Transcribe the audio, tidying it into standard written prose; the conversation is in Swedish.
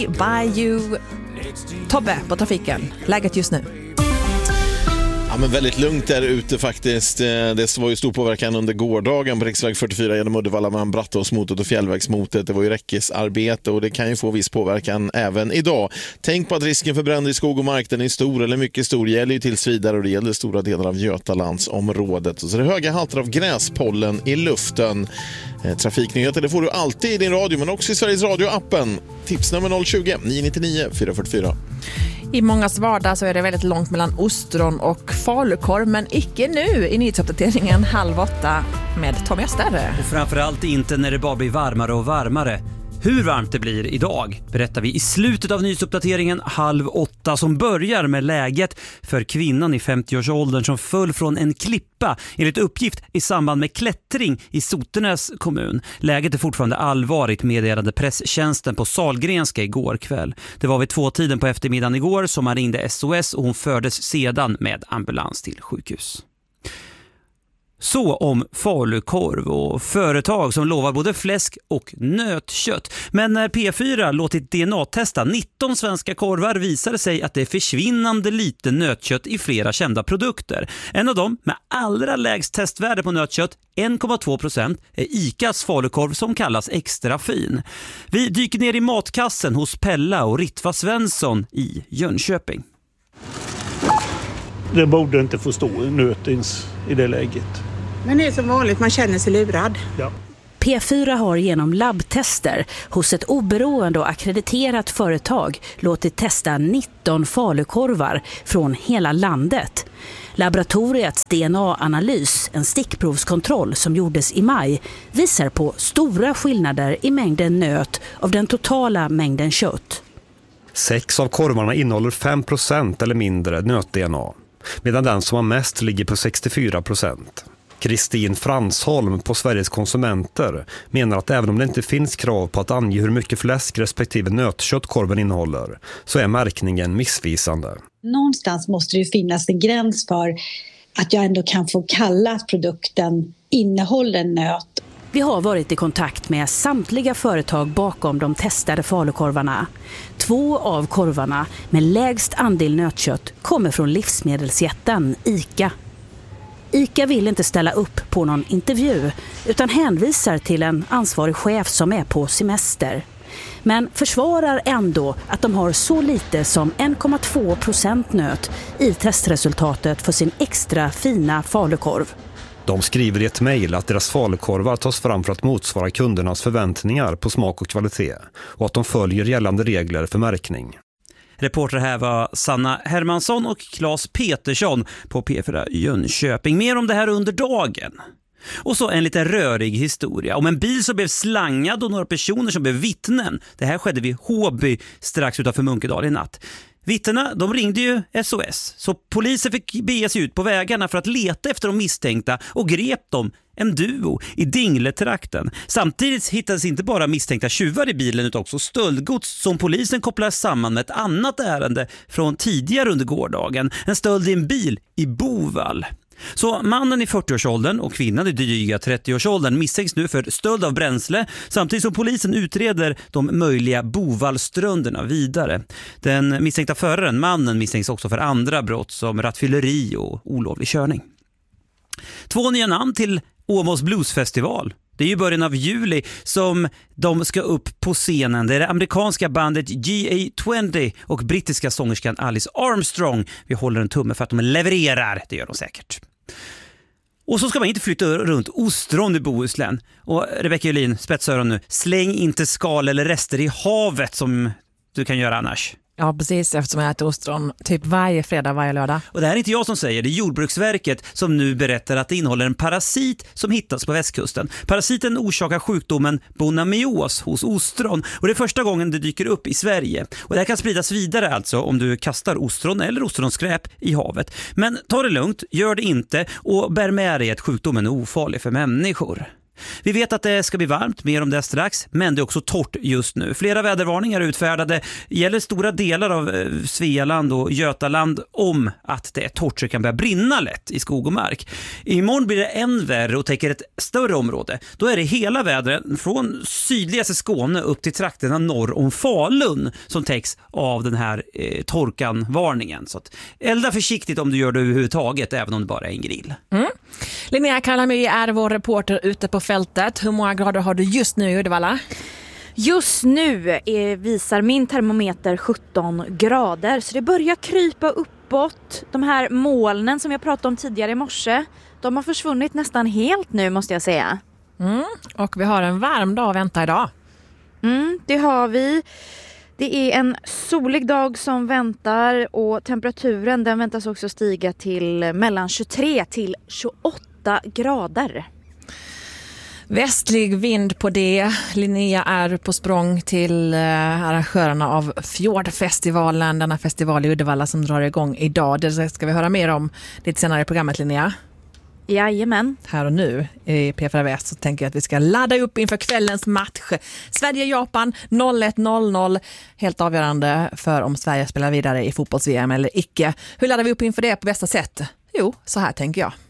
by you. Tobbe på trafiken, läget just nu? Ja, men väldigt lugnt där ute faktiskt. Det var ju stor påverkan under gårdagen på riksväg 44 genom Uddevalla mellan Brattåsmotet och Fjällvägsmotet. Det var ju räckesarbete och det kan ju få viss påverkan även idag. Tänk på att risken för bränder i skog och mark, den är stor eller mycket stor, gäller ju tills vidare och det gäller stora delar av Götalandsområdet. Så det är höga halter av gräspollen i luften. Trafiknyheter, det får du alltid i din radio men också i Sveriges Radio-appen. Tipsnummer 020 999 444. I mångas vardag så är det väldigt långt mellan ostron och falukorv, men icke nu i nyhetsuppdateringen 7:30 med Tommy Öster. Och framförallt inte när det bara blir varmare och varmare. Hur varmt det blir idag berättar vi i slutet av nyhetsuppdateringen 7:30 som börjar med läget för kvinnan i 50-årsåldern som föll från en klippa enligt uppgift i samband med klättring i Sotenäs kommun. Läget är fortfarande allvarligt, meddelade presstjänsten på Sahlgrenska igår kväll. Det var vid 2-tiden på eftermiddagen igår som man ringde SOS och hon fördes sedan med ambulans till sjukhus. Så om falukorv och företag som lovar både fläsk och nötkött. Men när P4 låtit DNA-testa 19 svenska korvar visade sig att det är försvinnande lite nötkött i flera kända produkter. En av dem med allra lägst testvärde på nötkött, 1,2%, är ICAs falukorv som kallas extra fin. Vi dyker ner i matkassen hos Pella och Ritva Svensson i Jönköping. Det borde inte få stå nötins i det läget. Men det är som vanligt, man känner sig lurad. Ja. P4 har genom labbtester hos ett oberoende och akkrediterat företag låtit testa 19 falukorvar från hela landet. Laboratoriets DNA-analys, en stickprovskontroll som gjordes i maj, visar på stora skillnader i mängden nöt av den totala mängden kött. 6 av korvarna innehåller 5% eller mindre nöt-DNA, medan den som har mest ligger på 64%. Kristin Fransholm på Sveriges konsumenter menar att även om det inte finns krav på att ange hur mycket fläsk respektive nötkött korven innehåller, så är märkningen missvisande. Någonstans måste det ju finnas en gräns för att jag ändå kan få kalla att produkten innehåller nöt. Vi har varit i kontakt med samtliga företag bakom de testade falukorvarna. 2 av korvarna med lägst andel nötkött kommer från livsmedelsjätten ICA. ICA vill inte ställa upp på någon intervju utan hänvisar till en ansvarig chef som är på semester. Men försvarar ändå att de har så lite som 1,2% nöt i testresultatet för sin extra fina falukorv. De skriver i ett mejl att deras falukorvar tas fram för att motsvara kundernas förväntningar på smak och kvalitet och att de följer gällande regler för märkning. Reporter här var Sanna Hermansson och Claes Petersson på P4 Jönköping. Mer om det här under dagen. Och så en lite rörig historia om en bil som blev slangad och några personer som blev vittnen. Det här skedde vid Håby strax utanför Munkedal i natt. Vittnena, de ringde ju SOS, så polisen fick bege sig ut på vägarna för att leta efter de misstänkta och grep dem, en duo, i Dingletrakten. Samtidigt hittades inte bara misstänkta tjuvar i bilen utan också stöldgods som polisen kopplar samman med ett annat ärende från tidigare under gårdagen, en stöld i en bil i Bovall. Så mannen i 40-årsåldern och kvinnan i dryga 30-årsåldern misstänks nu för stöld av bränsle samtidigt som polisen utreder de möjliga Bovallströnderna vidare. Den misstänkta föraren, mannen, misstänks också för andra brott som rattfylleri och olovlig körning. 2 nya namn till Åmåls Bluesfestival. Det är ju början av juli som de ska upp på scenen. Det är det amerikanska bandet GA20 och brittiska sångerskan Alice Armstrong. Vi håller en tumme för att de levererar, det gör de säkert. Och så ska man inte flytta runt ostron i Bohuslän. Och Rebecka Julin, spetsöron nu, släng inte skal eller rester i havet som du kan göra annars. Ja, precis, eftersom jag äter ostron typ varje fredag, varje lördag. Och det här är inte jag som säger, det är Jordbruksverket som nu berättar att det innehåller en parasit som hittas på västkusten. Parasiten orsakar sjukdomen bonamios hos ostron och det är första gången det dyker upp i Sverige. Och det här kan spridas vidare alltså om du kastar ostron eller ostronskräp i havet. Men ta det lugnt, gör det inte och bär med dig att sjukdomen är ofarlig för människor. Vi vet att det ska bli varmt, mer om det strax, men det är också torrt just nu. Flera vädervarningar är utfärdade, gäller stora delar av Svealand och Götaland om att det är torrt så det kan börja brinna lätt i skog och mark. Imorgon blir det än värre och täcker ett större område. Då är det hela vädret från sydligaste Skåne upp till trakterna norr om Falun som täcks av den här torkanvarningen. Så att elda försiktigt om du gör det överhuvudtaget, även om det bara är en grill. Linnea Karlamy är vår reporter ute på fältet. Hur många grader har du just nu i Uddevalla? Just nu visar min termometer 17 grader, så det börjar krypa uppåt. De här molnen som jag pratade om tidigare i morse, de har försvunnit nästan helt nu, måste jag säga. Och vi har en varm dag att vänta idag. Det har vi. Det är en solig dag som väntar och temperaturen den väntas också stiga till mellan 23 till 28 grader. Västlig vind på det. Linnea är på språng till arrangörerna av Fjordfestivalen, denna festival i Uddevalla som drar igång idag. Det ska vi höra mer om lite senare i programmet, Linnea. Jajamän. Här och nu i P4 Väst så tänker jag att vi ska ladda upp inför kvällens match. Sverige-Japan 01:00. Helt avgörande för om Sverige spelar vidare i fotbolls-VM eller icke. Hur laddar vi upp inför det på bästa sätt? Jo, så här tänker jag.